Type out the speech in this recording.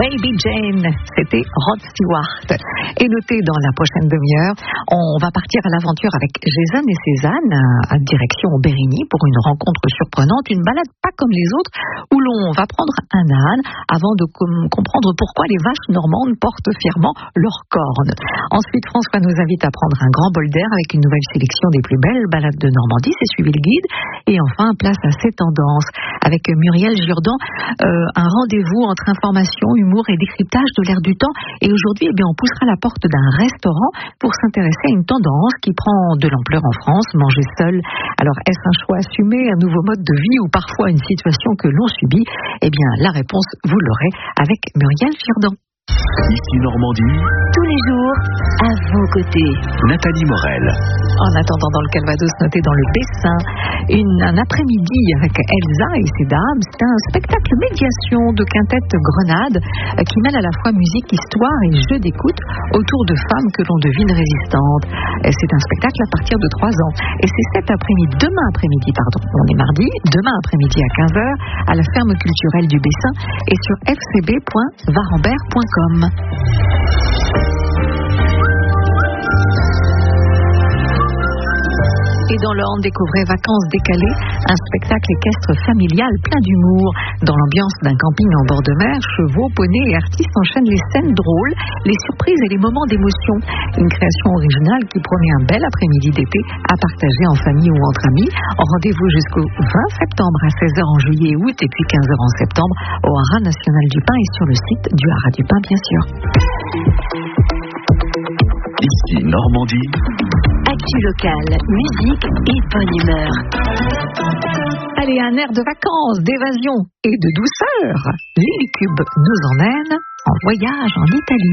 Baby Jane, c'était Rod Stewart. Et notez, dans la prochaine demi-heure, on va partir à l'aventure avec Jason et Cézanne à direction Bérigny pour une rencontre surprenante, une balade pas comme les autres où l'on va prendre un âne avant de comprendre pourquoi les vaches normandes portent fièrement leurs cornes. Ensuite, François nous invite à prendre un grand bol d'air avec une nouvelle sélection des plus belles balades de Normandie, c'est suivi le guide. Et enfin, place à ces tendances avec Muriel Jourdan, un rendez-vous entre information, humour et décryptage de l'air du temps. Et aujourd'hui, on poussera la porte d'un restaurant pour s'intéresser à une tendance qui prend de l'ampleur en France, manger seul. Alors, est-ce un choix assumé, un nouveau mode de vie ou parfois une situation que l'on subit? La réponse, vous l'aurez avec Muriel Jourdan. Ici Normandie. Tous les jours, à vos côtés. Nathalie Morel. En attendant, dans le Calvados, noté dans le Bessin, un après-midi avec Elsa et ses dames. C'est un spectacle médiation de quintette Grenade qui mêle à la fois musique, histoire et jeu d'écoute autour de femmes que l'on devine résistantes. C'est un spectacle à partir de 3 ans. Et c'est demain après-midi, on est mardi, demain après-midi à 15h, à la ferme culturelle du Bessin et sur fcb.varambert.com. Et dans l'Orne, découvrez Vacances décalées, un spectacle équestre familial plein d'humour. Dans l'ambiance d'un camping en bord de mer, chevaux, poneys et artistes enchaînent les scènes drôles, les surprises et les moments d'émotion. Une création originale qui promet un bel après-midi d'été à partager en famille ou entre amis. Rendez-vous jusqu'au 20 septembre à 16h en juillet et août et puis 15h en septembre au Haras National du Pin et sur le site du Haras du Pin, bien sûr. Ici Normandie. Actu locale, musique et bonne humeur. Allez, un air de vacances, d'évasion et de douceur. Lily Cube nous emmène en voyage en Italie.